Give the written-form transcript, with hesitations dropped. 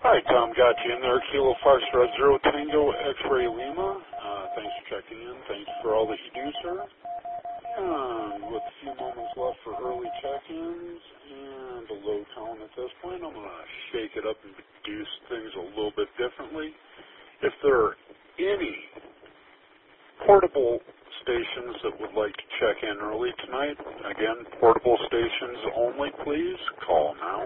Hi, Tom. Got you in there. Kilo Foxtrot Zero Tango X-Ray Lima. Thanks for checking in. Thanks for all that you do, sir. And with a few moments left for early check-ins and a low tone at this point, I'm going to shake it up and do things a little bit differently. If there are any portable stations that would like to check in early tonight, again, portable stations only, please call now.